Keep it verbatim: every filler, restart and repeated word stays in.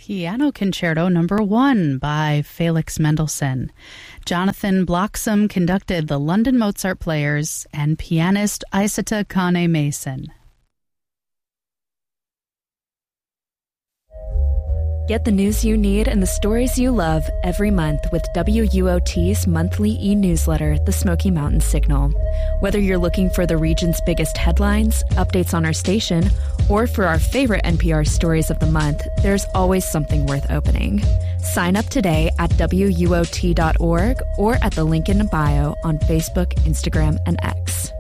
Piano Concerto Number One by Felix Mendelssohn. Jonathan Bloxham conducted the London Mozart Players and pianist Isata Kane Mason. Get the news you need and the stories you love every month with W U O T's monthly e-newsletter, The Smoky Mountain Signal. Whether you're looking for the region's biggest headlines, updates on our station, or for our favorite N P R stories of the month, there's always something worth opening. Sign up today at W U O T dot org or at the link in the bio on Facebook, Instagram, and X.